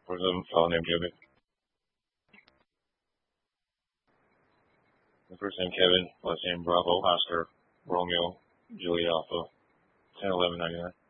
for the fellow named Kevin. The first name Kevin, last name Bravo, Oscar, Romeo, Julia Alpha, 101199.